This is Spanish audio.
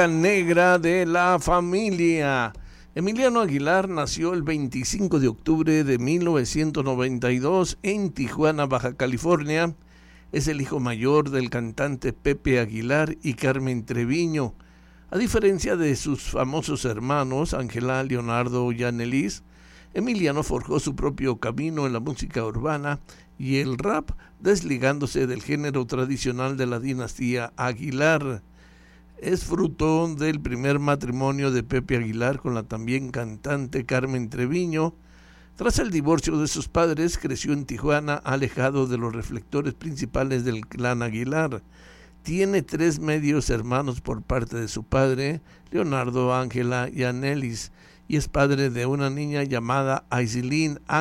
Negra de la familia. Emiliano Aguilar nació el 25 de octubre de 1992 en Tijuana, Baja California. Es el hijo mayor del cantante Pepe Aguilar y Carmen Treviño. A diferencia de sus famosos hermanos, Ángela, Leonardo y Annelies, Emiliano forjó su propio camino en la música urbana y el rap, desligándose del género tradicional de la dinastía Aguilar. Es fruto del primer matrimonio de Pepe Aguilar con la también cantante Carmen Treviño. Tras el divorcio de sus padres, creció en Tijuana, alejado de los reflectores principales del clan Aguilar. Tiene 3 medios hermanos por parte de su padre, Leonardo, Ángela y Annelies, y es padre de una niña llamada Aislinn